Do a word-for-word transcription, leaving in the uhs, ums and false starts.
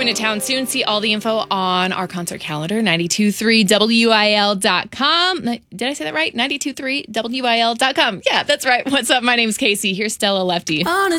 coming to town soon. See all the info on our concert calendar, nine two three W I L dot com. Did I say that right? nine two three W I L dot com. Yeah, that's right. What's up? My name's Casey. Here's Stella Lefty. On a